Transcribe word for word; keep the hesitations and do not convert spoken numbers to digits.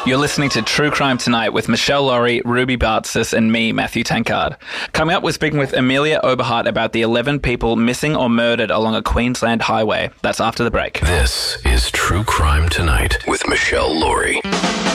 You're listening to True Crime Tonight with Michelle Laurie, Ruby Bartzis, and me, Matthew Tankard. Coming up, we're speaking with Amelia Oberhardt about the eleven people missing or murdered along a Queensland highway. That's after the break. This is True Crime Tonight with Michelle Laurie.